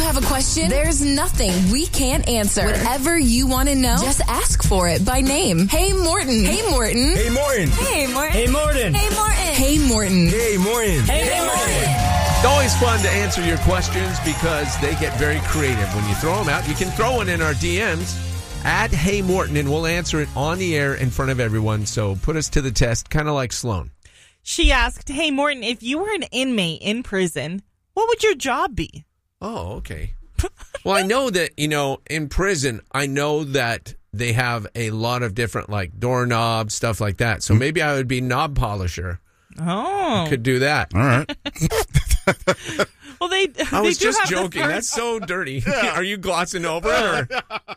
have a question? There's nothing we can't answer. Whatever you want to know, just ask for it by name. Hey, Morton. Hey, Morton. Hey, Morton. Hey, Morton. Hey, Morton. Hey, Morton. Hey, Morton. Hey, Morton. Hey, Morton. It's always fun to answer your questions because they get very creative. When you throw them out, you can throw one in our DMs at Hey Morton, and we'll answer it on the air in front of everyone. So put us to the test, kind of like Sloan. She asked, hey, Morton, if you were an inmate in prison, what would your job be? Oh, okay. Well, I know that, in prison, I know that they have a lot of different, like, doorknobs, stuff like that. So maybe I would be knob polisher. Oh. I could do that. All right. Well, I was just joking. That's so dirty. Yeah. Are you glossing over it?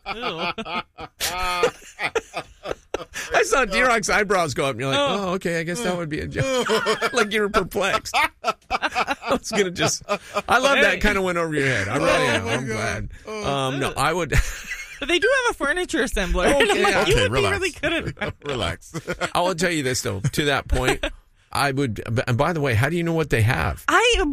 I saw D-Rock's eyebrows go up, and you're like, oh, okay, I guess that would be a joke. Like you were perplexed. I was going to I love that kind of went over your head. I really am. I'm glad. No, I would... But they do have a furniture assembler. Okay, you would relax. be really good at that. Relax. I will tell you this, though. To that point, I would... And by the way, how do you know what they have?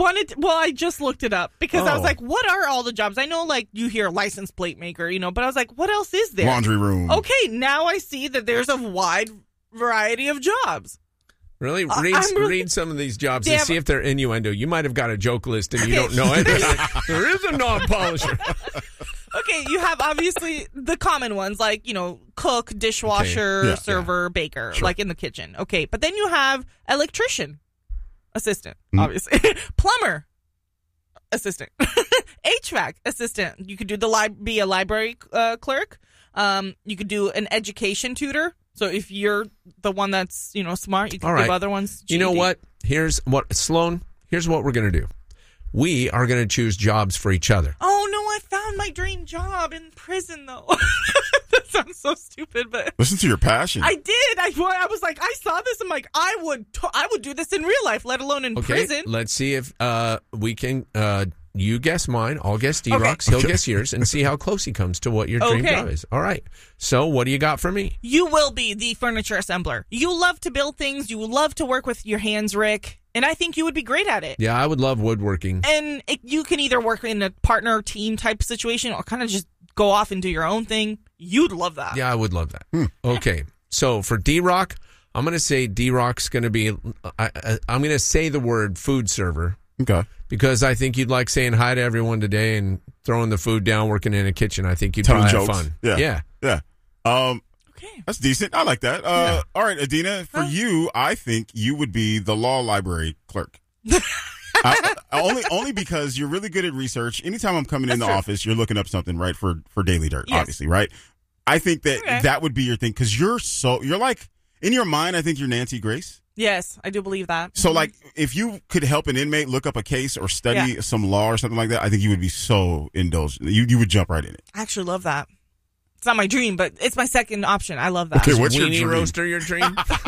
I just looked it up because I was like, what are all the jobs? I know, like, you hear license plate maker, but I was like, what else is there? Laundry room. Okay, now I see that there's a wide variety of jobs. Really? Read some of these jobs and see if they're innuendo. You might have got a joke list and you don't know it. There is a knob polisher. Okay, you have obviously the common ones like, cook, dishwasher, server, baker, like in the kitchen. Okay, but then you have electrician, assistant, obviously. Plumber, assistant. HVAC, assistant. You could be a library clerk. You could do an education tutor. So if you're the one that's, smart, you can give other ones GED. You know what? Sloan, here's what we're going to do. We are going to choose jobs for each other. Oh, no, I found my dream job in prison, though. That sounds so stupid, but... Listen to your passion. I did. I was like, I saw this. I'm like, I would do this in real life, let alone in prison. Let's see if we can... you guess mine. I'll guess D-Rock's. He'll guess yours and see how close he comes to what your dream job is. All right. So what do you got for me? You will be the furniture assembler. You love to build things. You love to work with your hands, Rick. And I think you would be great at it. Yeah, I would love woodworking. And you can either work in a partner team type situation or kind of just go off and do your own thing. You'd love that. Yeah, I would love that. Okay. So for D-Rock, I'm going to say D-Rock's going to be... I'm going to say the word food server. Okay. Because I think you'd like saying hi to everyone today and throwing the food down, working in a kitchen. I think you'd probably have fun. Yeah. Okay. That's decent. I like that. All right, Adina, for you, I think you would be the law library clerk. Only because you're really good at research. Anytime I'm coming in the office, you're looking up something, right, for Daily Dirt, obviously, right? I think that that would be your thing because you're like, in your mind, I think you're Nancy Grace. Yes, I do believe that. So, like, if you could help an inmate look up a case or study some law or something like that, I think you would be so indulgent. You would jump right in it. I actually love that. It's not my dream, but it's my second option. I love that. Okay, what's your dream? Weenie roaster your dream?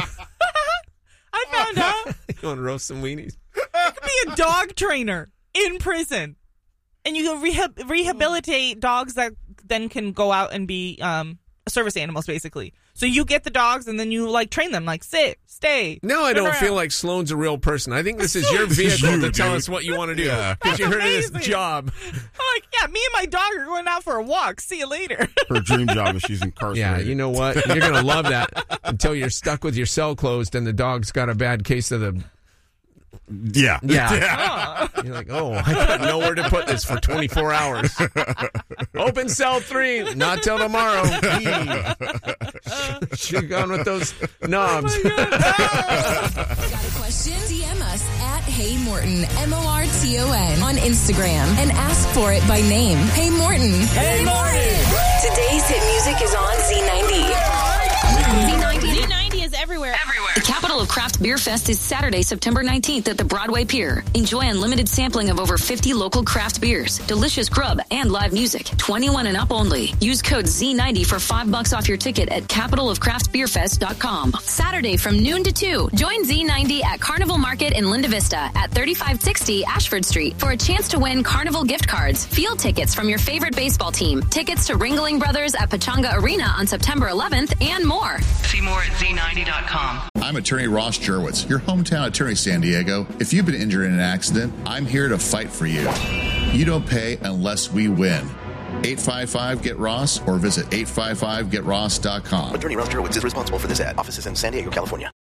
I found out. You want to roast some weenies? You could be a dog trainer in prison. And you can rehabilitate dogs that then can go out and be service animals, basically. So you get the dogs and then you train them, sit, stay. No, I don't feel like Sloan's a real person. I think this is your vehicle to tell us what you want to do. Because you heard of this job. I'm like, me and my dog are going out for a walk. See you later. Her dream job is she's incarcerated. Yeah, you know what? You're going to love that until you're stuck with your cell closed and the dog's got a bad case of the... Yeah. You're like, I got nowhere to put this for 24 hours. Open cell 3, not till tomorrow. Should have gone with those knobs. Got a question? DM us at Hey Morton, MORTON on Instagram and ask for it by name. Hey Morton. Hey Morton. Today's hit music is on Z90. Z90 is everywhere. The Capital of Craft Beer Fest is Saturday, September 19th at the Broadway Pier. Enjoy unlimited sampling of over 50 local craft beers, delicious grub, and live music. 21 and up only. Use code Z90 for $5 off your ticket at capitalofcraftbeerfest.com. Saturday from noon to 2, join Z90 at Carnival Market in Linda Vista at 3560 Ashford Street for a chance to win Carnival gift cards, field tickets from your favorite baseball team, tickets to Ringling Brothers at Pechanga Arena on September 11th, and more. See more at Z90.com. I'm attorney Ross Jerwitz, your hometown attorney, San Diego. If you've been injured in an accident, I'm here to fight for you. You don't pay unless we win. 855-GET-ROSS or visit 855getross.com. Attorney Ralph Jurowitz is responsible for this ad. Office is in San Diego, California.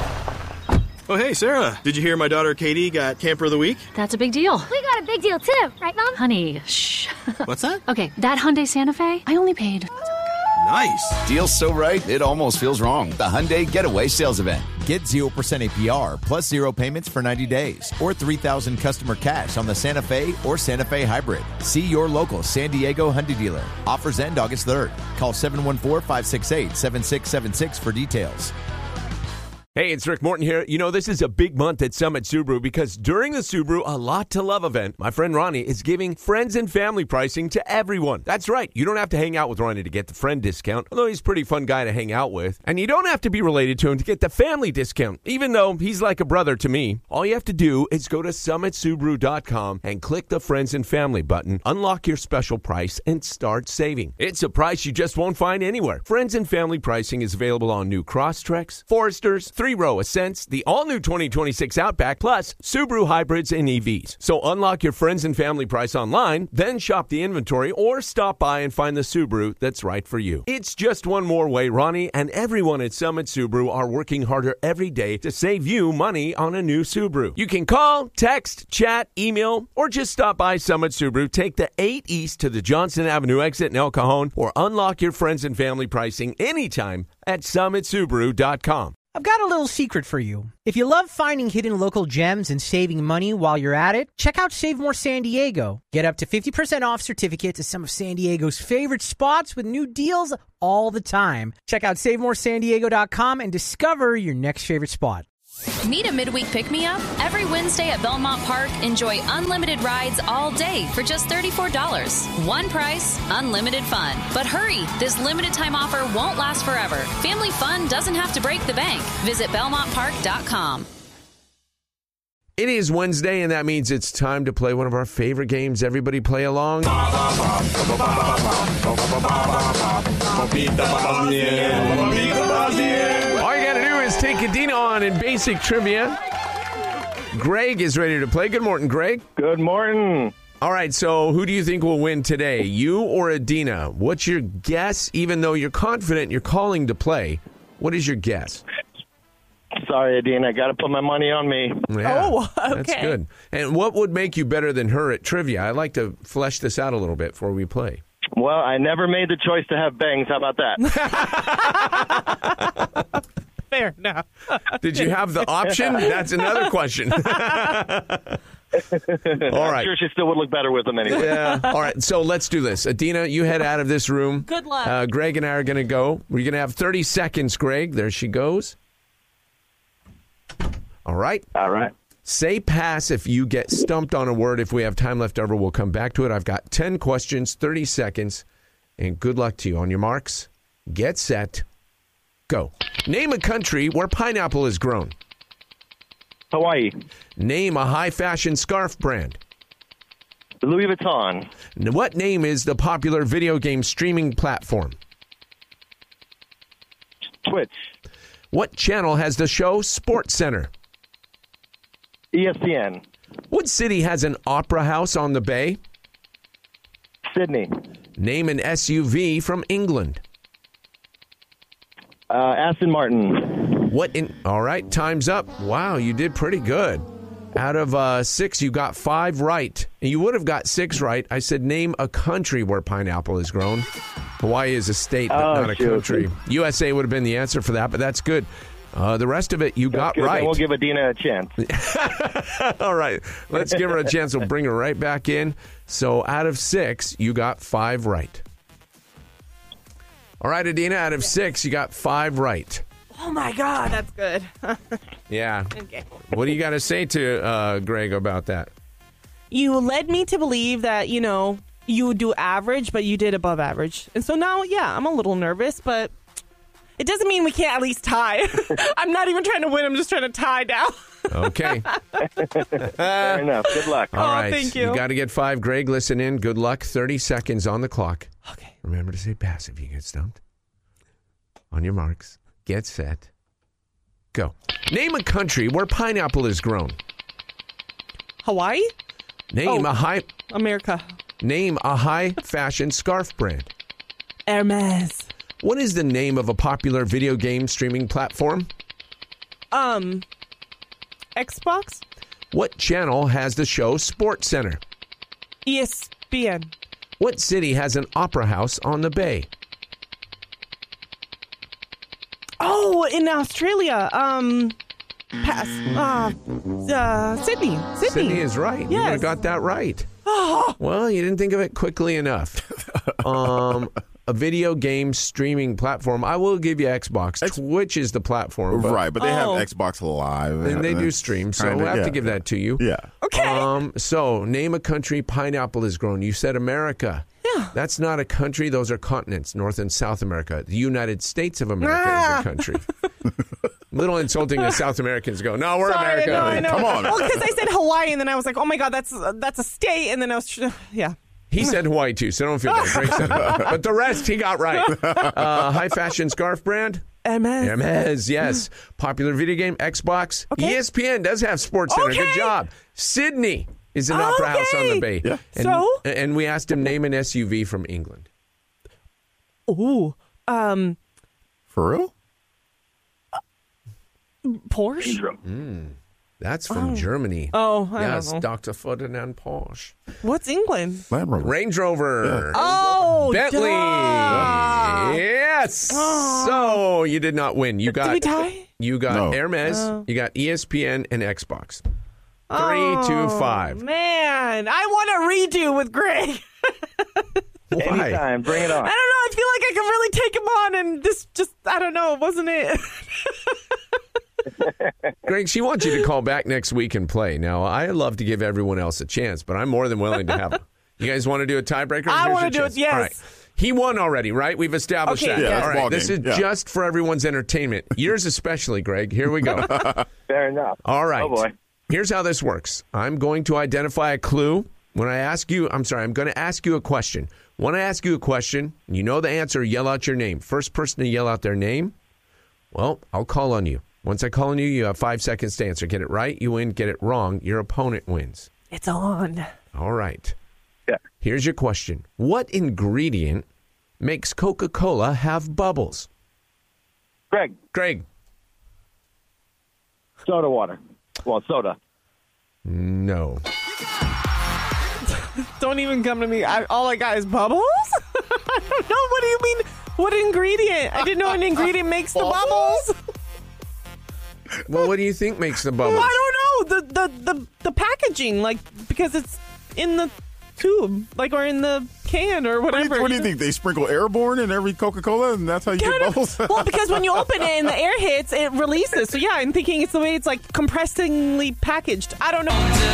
Oh, hey, Sarah. Did you hear my daughter Katie got Camper of the Week? That's a big deal. We got a big deal, too. Right, Mom? Honey, shh. What's that? Okay, that Hyundai Santa Fe, I only paid... Nice. Deal's so right, it almost feels wrong. The Hyundai Getaway Sales Event. Get 0% APR plus 0 payments for 90 days or $3,000 customer cash on the Santa Fe or Santa Fe Hybrid. See your local San Diego Hyundai dealer. Offers end August 3rd. Call 714-568-7676 for details. Hey, it's Rick Morton here. You know, this is a big month at Summit Subaru because during the Subaru A Lot to Love event, my friend Ronnie is giving friends and family pricing to everyone. That's right. You don't have to hang out with Ronnie to get the friend discount, although he's a pretty fun guy to hang out with. And you don't have to be related to him to get the family discount, even though he's like a brother to me. All you have to do is go to summitsubaru.com and click the Friends and Family button, unlock your special price, and start saving. It's a price you just won't find anywhere. Friends and Family pricing is available on new Crosstreks, Foresters, 3-row Ascents, the all-new 2026 Outback, plus Subaru hybrids and EVs. So unlock your Friends and Family price online, then shop the inventory, or stop by and find the Subaru that's right for you. It's just one more way Ronnie and everyone at Summit Subaru are working harder every day to save you money on a new Subaru. You can call, text, chat, email, or just stop by Summit Subaru. Take the 8 East to the Johnson Avenue exit in El Cajon, or unlock your Friends and Family pricing anytime at summitsubaru.com. I've got a little secret for you. If you love finding hidden local gems and saving money while you're at it, check out Save More San Diego. Get up to 50% off certificates to some of San Diego's favorite spots with new deals all the time. Check out SaveMoreSanDiego.com and discover your next favorite spot. Need a midweek pick-me-up? Every Wednesday at Belmont Park, enjoy unlimited rides all day for just $34. One price, unlimited fun. But hurry, this limited time offer won't last forever. Family fun doesn't have to break the bank. Visit BelmontPark.com. It is Wednesday, and that means it's time to play one of our favorite games. Everybody play along. All you got to do is take Adina on in basic trivia. Greg is ready to play. Good morning, Greg. Good morning. All right, so who do you think will win today, you or Adina? What's your guess, even though you're confident you're calling to play? What is your guess? Sorry, Adina. I got to put my money on me. Yeah, okay. That's good. And what would make you better than her at trivia? I'd like to flesh this out a little bit before we play. Well, I never made the choice to have bangs. How about that? Fair enough. Did you have the option? That's another question. All right. I'm sure she still would look better with them anyway. Yeah. All right. So let's do this. Adina, you head out of this room. Good luck. Greg and I are going to go. We're going to have 30 seconds, Greg. There she goes. All right. All right. Say pass if you get stumped on a word. If we have time left over, we'll come back to it. I've got 10 questions, 30 seconds, and good luck to you. On your marks, get set, go. Name a country where pineapple is grown. Hawaii. Name a high-fashion scarf brand. Louis Vuitton. What name is the popular video game streaming platform? Twitch. What channel has the show Sports Center? ESPN. What city has an opera house on the bay? Sydney. Name an SUV from England. Aston Martin. All right, time's up. Wow, you did pretty good. Out of 6, you got 5 right. And you would have got 6 right. I said name a country where pineapple is grown. Hawaii is a state, but not a country. USA would have been the answer for that, but that's good. The rest of it, you got good. right. Then we'll give Adina a chance. All right. Let's give her a chance. We'll bring her right back in. So out of 6, you got 5 right. All right, Adina, out of 6, you got 5 right. Oh, my God. That's good. Yeah. Okay. What do you got to say to Greg about that? You led me to believe that, you would do average, but you did above average. And so now, yeah, I'm a little nervous, but it doesn't mean we can't at least tie. I'm not even trying to win. I'm just trying to tie down. Okay. Fair enough. Good luck. All right. Thank you. You got to get 5. Greg, listen in. Good luck. 30 seconds on the clock. Okay. Remember to say pass if you get stumped. On your marks. Get set. Go. Name a country where pineapple is grown. Hawaii? Name America. Name a high fashion scarf brand. Hermes. What is the name of a popular video game streaming platform? Xbox. What channel has the show Sports Center? ESPN. What city has an opera house on the bay? Oh, in Australia. Pass. Sydney. Sydney is right. Yes. You would have got that right. Oh. Well, you didn't think of it quickly enough. A video game streaming platform. I will give you Xbox. Twitch is the platform. But they have Xbox Live. And they do stream, so we'll have to give that to you. Yeah. Okay. So, name a country pineapple is grown. You said America. Yeah. That's not a country. Those are continents, North and South America. The United States of America is a country. Little insulting to South Americans go, no, we're Sorry, America. I know. Come on. Well, because I said Hawaii, and then I was like, oh, my God, that's a state. And then I was, yeah. He said Hawaii, too, so don't feel bad. Greg said Hawaii. But the rest, he got right. High fashion scarf brand? Hermes. Hermes, yes. Popular video game? Xbox. Okay. ESPN does have Sports Center. Good job. Sydney is an opera house on the bay. Yeah. And we asked him, name an SUV from England. Ooh. For real? Porsche? That's from Germany. Oh, I yes, don't know. Dr. Ferdinand Porsche. What's England? Land Rover. Range Rover. Yeah. Oh, Bentley. duh. Yes. So you did not win. You got. Did we tie? You got Hermes. You got ESPN and Xbox. 3-2-5. Man, I want a redo with Greg. Why? Anytime, bring it on. I don't know. I feel like I could really take him on, and this just, I don't know, wasn't it? Greg, she wants you to call back next week and play. Now, I love to give everyone else a chance, but I'm more than willing to have them. You guys want to do a tiebreaker? I want to do it, yes. All right. He won already, right? We've established that. Yeah, all right. This is game. just for everyone's entertainment. Yours especially, Greg. Here we go. Fair enough. All right. Oh, boy. Here's how this works. I'm going to identify a clue. When I ask you, I'm going to ask you a question. When I ask you a question, you know the answer, yell out your name. First person to yell out their name, well, I'll call on you. Once I call on you, you have 5 seconds to answer. Get it right, you win. Get it wrong, your opponent wins. It's on. All right. Yeah. Here's your question. What ingredient makes Coca-Cola have bubbles? Greg. Soda water. Well, soda. No. Don't even come to me. All I got is bubbles? I don't know. What do you mean? What ingredient? I didn't know an ingredient makes the bubbles. Well, what do you think makes the bubbles? Well, I don't know. The packaging, like, because it's in the tube, like, or in the can or whatever. What do you think? They sprinkle Airborne in every Coca-Cola, and that's how you get bubbles? Well, because when you open it and the air hits, it releases. So, yeah, I'm thinking it's the way it's, like, compressingly packaged. I don't know.